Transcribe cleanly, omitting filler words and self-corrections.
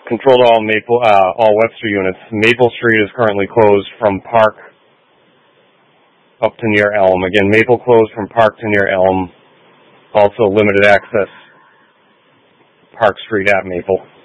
Control to all Webster units. Maple Street is currently closed from Park up to near Elm. Again, Maple closed from Park to near Elm. Also limited access Park Street at Maple.